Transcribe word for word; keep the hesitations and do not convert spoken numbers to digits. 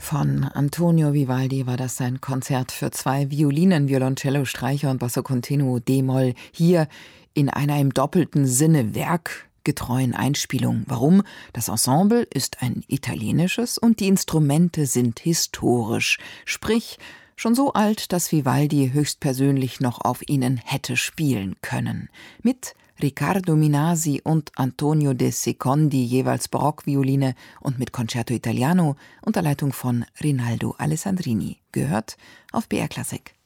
Von Antonio Vivaldi war das sein Konzert für zwei Violinen, Violoncello, Streicher und Basso Continuo d-Moll, hier in einer im doppelten Sinne werkgetreuen Einspielung. Warum? Das Ensemble ist ein italienisches und die Instrumente sind historisch, sprich schon so alt, dass Vivaldi höchstpersönlich noch auf ihnen hätte spielen können. Mit Riccardo Minasi und Antonio De Secondi, jeweils Barockvioline, und mit Concerto Italiano unter Leitung von Rinaldo Alessandrini. Gehört auf B R Klassik.